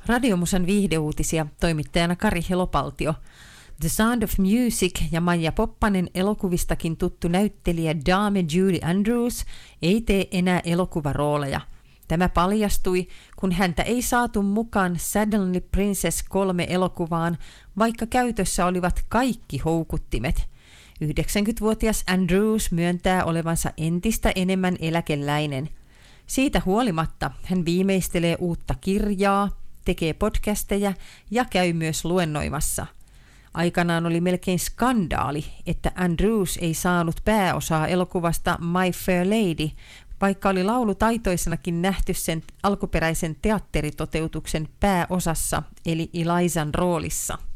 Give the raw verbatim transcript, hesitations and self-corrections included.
Radiomusan viihdeuutisia toimittajana Kari Helopaltio. The Sound of Music ja Maija Poppanen elokuvistakin tuttu näyttelijä Dame Julie Andrews ei tee enää elokuvarooleja. Tämä paljastui, kun häntä ei saatu mukaan Suddenly Princess kolme elokuvaan, vaikka käytössä olivat kaikki houkuttimet. yhdeksänkymmentävuotias Andrews myöntää olevansa entistä enemmän eläkeläinen. Siitä huolimatta hän viimeistelee uutta kirjaa, tekee podcasteja ja käy myös luennoimassa. Aikanaan oli melkein skandaali, että Andrews ei saanut pääosaa elokuvasta My Fair Lady, vaikka oli laulutaitoisenakin nähty sen alkuperäisen teatteritoteutuksen pääosassa eli Elizan roolissa.